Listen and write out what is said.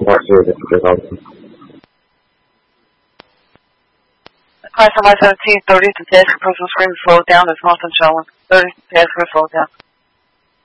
Not sure if it's out. Class MI 17, 30 to task personal screen slowed down. There's nothing showing. 30 to task slowed down.